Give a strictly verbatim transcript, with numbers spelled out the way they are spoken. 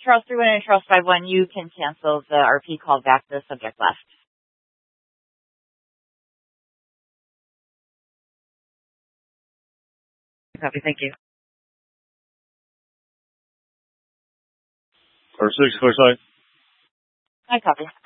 Charles three one and Charles five one, you can cancel the R P call back to the subject left. Copy, thank you. R six, clear sight. I copy.